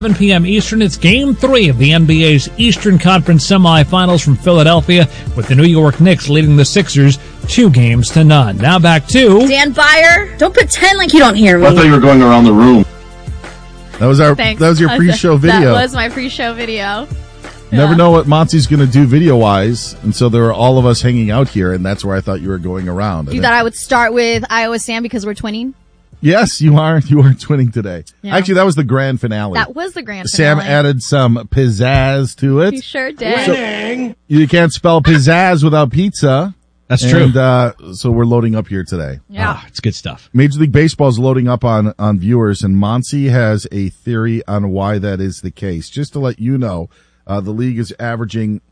7 p.m. Eastern, it's Game 3 of the NBA's Eastern Conference semifinals from Philadelphia, with the New York Knicks leading the Sixers 2-0. Now back to Dan Byer. Don't pretend like you don't hear me. I thought you were going around the room. That was your pre-show video. That was my pre-show video. Never know what Monty's going to do video-wise, and so there are all of us hanging out here, and that's where I thought you were going around. You thought I would start with Iowa Sam because we're twinning? Yes, you are. You are twinning today. Yeah. Actually, that was the grand finale. That was the grand finale. Sam added some pizzazz to it. He sure did. So, you can't spell pizzazz without pizza. That's true. And so we're loading up here today. Yeah. It's good stuff. Major League Baseball is loading up on viewers, and Monty has a theory on why that is the case. Just to let you know, the league is averaging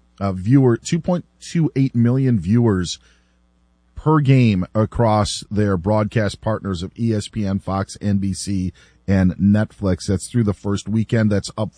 2.28 million viewers per game across their broadcast partners of ESPN, Fox, NBC, and Netflix. That's through the first weekend. That's up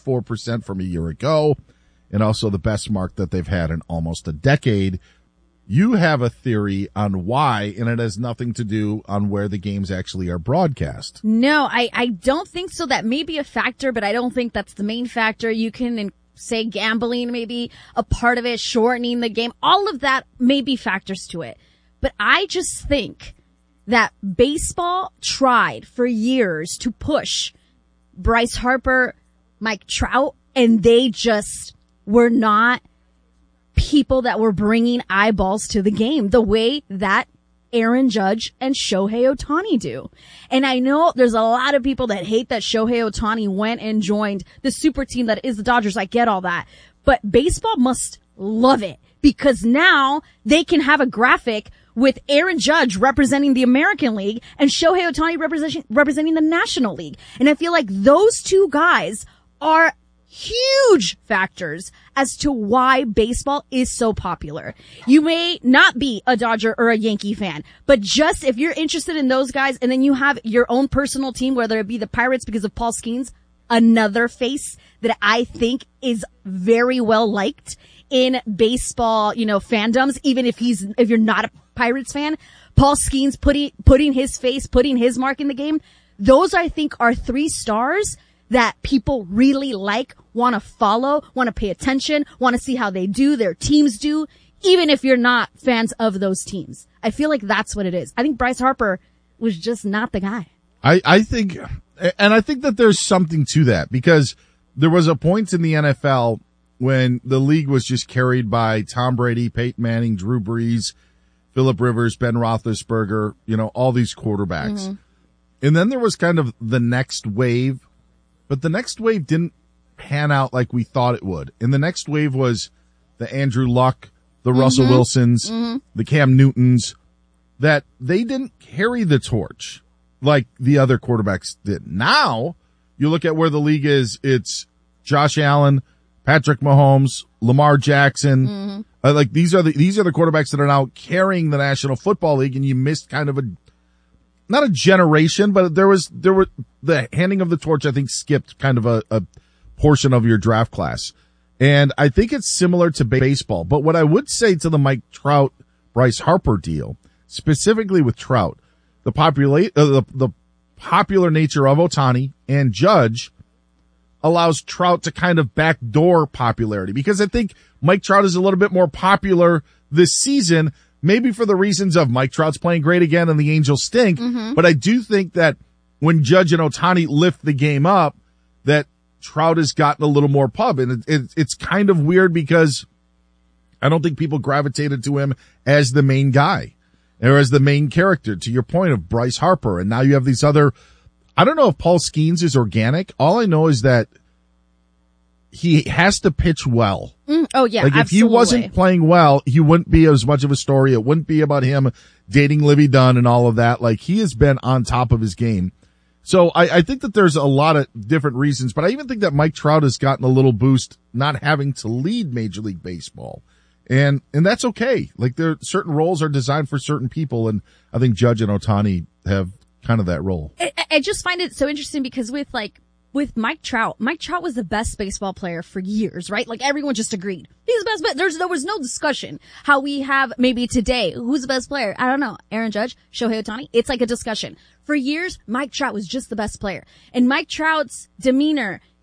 44% from a year ago, and also the best mark that they've had in almost a decade. You have a theory on why, and it has nothing to do on where the games actually are broadcast. No, I don't think so. That may be a factor, but I don't think that's the main factor. You can say gambling may be a part of it, shortening the game. All of that may be factors to it. But I just think that baseball tried for years to push Bryce Harper, Mike Trout, and they just were not people that were bringing eyeballs to the game the way that Aaron Judge and Shohei Ohtani do. And I know there's a lot of people that hate that Shohei Ohtani went and joined the super team that is the Dodgers. I get all that. But baseball must love it because now they can have a graphic with Aaron Judge representing the American League and Shohei Ohtani representing the National League. And I feel like those two guys are huge factors as to why baseball is so popular. You may not be a Dodger or a Yankee fan, but just if you're interested in those guys and then you have your own personal team, whether it be the Pirates because of Paul Skeens, another face that I think is very well liked in baseball, fandoms, even if you're not a Pirates fan, Paul Skeens putting his face, putting his mark in the game. Those I think are 3 stars that people really like, want to follow, want to pay attention, want to see how they do, their teams do, even if you're not fans of those teams. I feel like that's what it is. I think Bryce Harper was just not the guy. I think that there's something to that because there was a point in the NFL when the league was just carried by Tom Brady, Peyton Manning, Drew Brees, Phillip Rivers, Ben Roethlisberger, all these quarterbacks. Mm-hmm. And then there was kind of the next wave, but the next wave didn't pan out like we thought it would. And the next wave was the Andrew Luck, the Russell Wilsons, the Cam Newtons, that they didn't carry the torch like the other quarterbacks did. Now, you look at where the league is, it's Josh Allen, Patrick Mahomes, Lamar Jackson. These are the quarterbacks that are now carrying the National Football League, and you missed kind of not a generation, but there were the handing of the torch, I think, skipped kind of a portion of your draft class. And I think it's similar to baseball. But what I would say to the Mike Trout, Bryce Harper deal, specifically with Trout, the popular nature of Ohtani and Judge allows Trout to kind of backdoor popularity, because I think Mike Trout is a little bit more popular this season, maybe for the reasons of Mike Trout's playing great again and the Angels stink. But I do think that when Judge and Ohtani lift the game up, that Trout has gotten a little more pub. And it's kind of weird because I don't think people gravitated to him as the main guy or as the main character, to your point of Bryce Harper. And now you have these other, I don't know if Paul Skeens is organic. All I know is that he has to pitch well. Oh yeah. Like if he wasn't playing well, he wouldn't be as much of a story. It wouldn't be about him dating Livy Dunn and all of that. Like he has been on top of his game. So I think that there's a lot of different reasons, but I even think that Mike Trout has gotten a little boost not having to lead Major League Baseball. And that's okay. Like certain roles are designed for certain people, and I think Judge and Ohtani have kind of that role. I just find it so interesting because with Mike Trout was the best baseball player for years, right? Like everyone just agreed. He's the best, but there was no discussion. How we have maybe today, who's the best player? I don't know. Aaron Judge, Shohei Ohtani. It's like a discussion. For years, Mike Trout was just the best player. And Mike Trout's demeanor,